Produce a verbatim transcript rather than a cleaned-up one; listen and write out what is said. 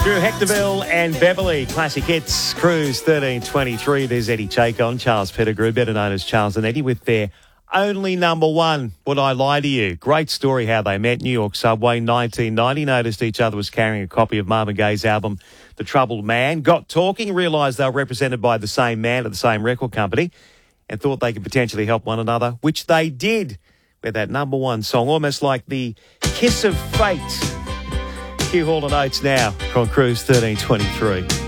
Drew Hectorville and Beverly, classic hits, Cruise thirteen twenty-three. There's Eddie Chacon, Charles Pettigrew, better known as Charles and Eddie, with their only number one, Would I Lie to You? Great story how they met. New York subway, nineteen ninety. Noticed each other was carrying a copy of Marvin Gaye's album, The Troubled Man. Got talking, realised they were represented by the same man at the same record company and thought they could potentially help one another, which they did with that number one song, almost like the kiss of fate. Hugh Hall and Oates now on Cruise thirteen twenty-three.